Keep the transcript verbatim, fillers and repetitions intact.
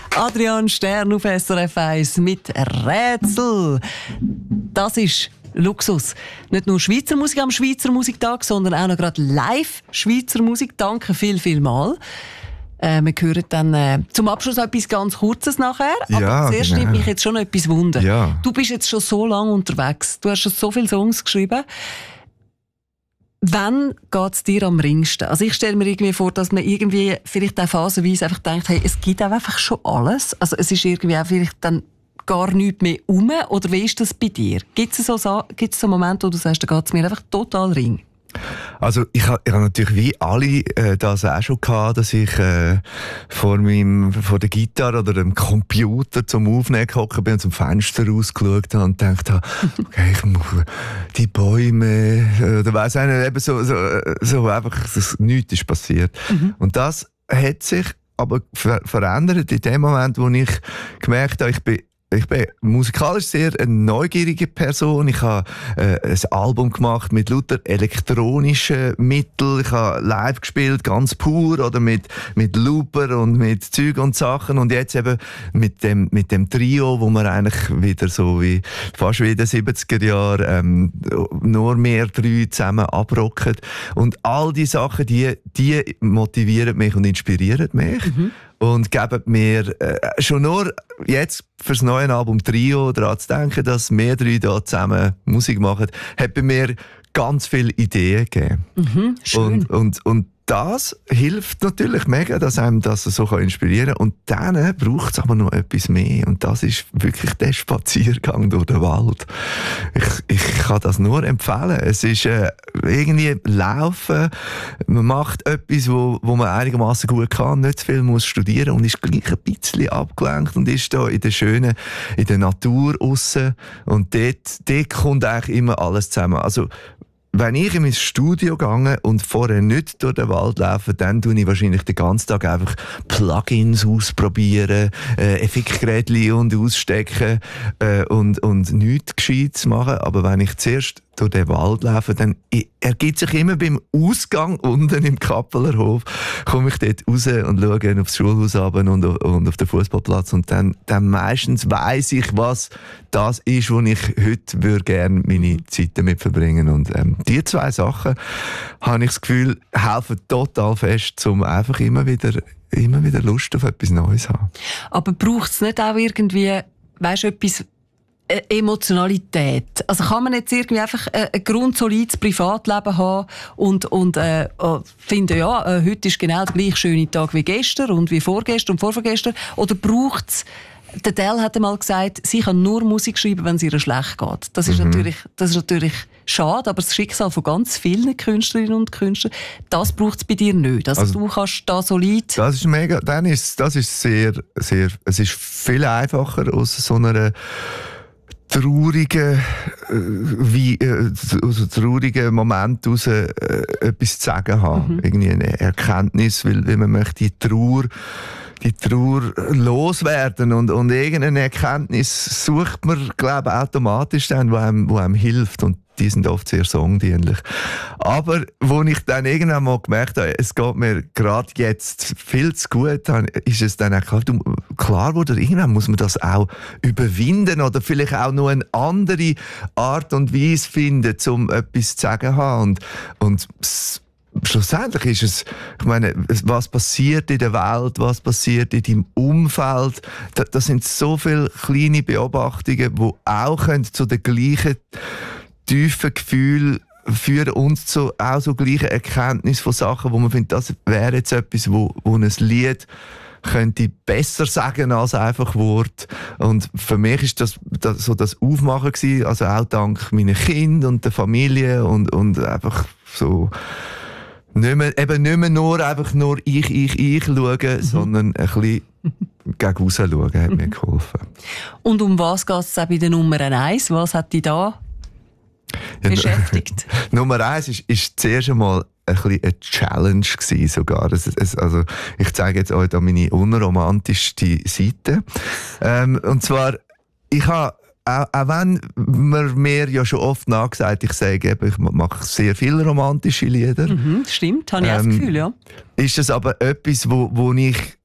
Adrian Stern auf S R F eins mit Rätsel. Das ist Luxus. Nicht nur Schweizer Musik am Schweizer Musiktag, sondern auch noch gerade live Schweizer Musik. Danke viel, viel mal. Äh, wir hören dann äh, zum Abschluss etwas ganz Kurzes nachher. Aber ja, zuerst genau. nimmt mich jetzt schon etwas Wunder. Ja. Du bist jetzt schon so lange unterwegs. Du hast schon so viele Songs geschrieben. Wann geht es dir am ringsten? Also ich stelle mir irgendwie vor, dass man irgendwie vielleicht auch phasenweise einfach denkt, hey, es gibt auch einfach schon alles. Also es ist irgendwie auch vielleicht dann gar nichts mehr rum. Oder wie ist das bei dir? Gibt es so, gibt's so Momente, wo du sagst, da geht es mir einfach total ring? Also ich habe hab natürlich wie alle äh, das auch schon gehabt, dass ich äh, vor meinem vor der Gitarre oder dem Computer zum Aufnehmen gehockt bin und zum Fenster rausgeschaut habe und gedacht habe, okay, ich muss die Bäume äh, oder weiss nicht, eben so, so, so einfach, dass nichts ist passiert. Mhm. Und das hat sich aber ver- verändert in dem Moment, wo ich gemerkt habe, ich bin Ich bin musikalisch sehr eine neugierige Person. Ich habe äh, ein Album gemacht mit lauter elektronischen Mitteln. Ich habe live gespielt, ganz pur, oder mit, mit Looper und mit Zeug und Sachen. Und jetzt eben mit dem, mit dem Trio, wo man eigentlich wieder so wie, fast wie in den siebziger Jahren, ähm, nur mehr drei zusammen abrocken. Und all die Sachen, die, die motivieren mich und inspirieren mich. Mhm. Und geben mir äh, schon nur jetzt fürs neue Album Trio daran zu denken, dass wir drei da zusammen Musik machen, hat bei mir ganz viele Ideen gegeben. Mhm, schön. Und, und, und das hilft natürlich mega, dass einem das so inspirieren kann. Und dann braucht es aber noch etwas mehr. Und das ist wirklich der Spaziergang durch den Wald. Ich, ich kann das nur empfehlen. Es ist äh, irgendwie Laufen. Man macht etwas, wo, wo man einigermaßen gut kann, nicht zu viel muss studieren und ist gleich ein bisschen abgelenkt und ist da in der schönen, in der Natur aussen. Und dort, dort kommt eigentlich immer alles zusammen. Also, wenn ich in mein Studio gehe und vorher nicht durch den Wald laufe, dann tue ich wahrscheinlich den ganzen Tag einfach Plugins ausprobieren, äh, Effektgeräte und ausstecken äh, und, und nichts Gescheites machen. Aber wenn ich zuerst durch den Wald laufe, dann ergibt sich immer beim Ausgang unten im Kappelerhof, komme ich dort raus und schaue aufs Schulhaus runter und, und auf den Fußballplatz und dann, dann meistens weiss ich, was das ist, wo ich heute würde gerne meine Zeit damit verbringen. Und ähm, die zwei Sachen, habe ich das Gefühl, helfen total fest, um einfach immer wieder, immer wieder Lust auf etwas Neues zu haben. Aber braucht es nicht auch irgendwie, weisst du, etwas Emotionalität? Also kann man jetzt irgendwie einfach ein grundsolides Privatleben haben und, und äh, finden, ja, äh, heute ist genau der gleiche schöne Tag wie gestern und wie vorgestern und vorvorgestern? Oder braucht es, der Del hat einmal gesagt, sie kann nur Musik schreiben, wenn es ihr schlecht geht. Das ist, mhm. natürlich, das ist natürlich schade, aber das Schicksal von ganz vielen Künstlerinnen und Künstlern, das braucht es bei dir nicht. Also, also du kannst da solid... Das ist mega, dann ist, das ist sehr, sehr, es ist viel einfacher aus so einer traurigen, äh, wie, äh, aus einem traurigen Moment heraus äh, etwas zu sagen haben. Mhm. Irgendwie eine Erkenntnis, weil, weil man möchte die Trauer, die Trauer loswerden und, und irgendeine Erkenntnis sucht man, glaube ich, automatisch dann, wo einem, wo einem hilft. Und die sind oft sehr songdienlich. Aber wo ich dann irgendwann mal gemerkt habe, es geht mir gerade jetzt viel zu gut, dann ist es dann auch klar, du, klar wurde, irgendwann muss man das auch überwinden oder vielleicht auch noch eine andere Art und Weise finden, um etwas zu sagen haben. Und, und schlussendlich ist es, ich meine, was passiert in der Welt, was passiert in deinem Umfeld, das, das sind so viele kleine Beobachtungen, die auch zu den gleichen tiefen Gefühlen führen uns zu auch so gleichen Erkenntnis von Sachen, wo man findet, das wäre jetzt etwas, wo, wo ein Lied könnte besser sagen als einfach Wort. Und für mich ist das, das so das Aufmachen gewesen, also auch dank meiner Kinder und der Familie und, und einfach so nicht mehr, eben nicht mehr nur einfach nur ich, ich, ich schauen, mhm. sondern ein bisschen gegen raus schauen, hat mir geholfen. Und um was geht es auch bei der Nummer eins? Was hat dich da beschäftigt? Nummer eins ist, ist zuerst einmal ein bisschen eine Challenge gewesen sogar. Es, es, also ich zeige jetzt euch da meine unromantischste Seite. Ähm, und zwar, ich habe Auch, auch wenn man mir ja schon oft nachgesagt, ich sage eben, ich mache sehr viele romantische Lieder. Mhm, stimmt, habe ich ähm, auch das Gefühl, ja. Ist das aber etwas, wo, wo ich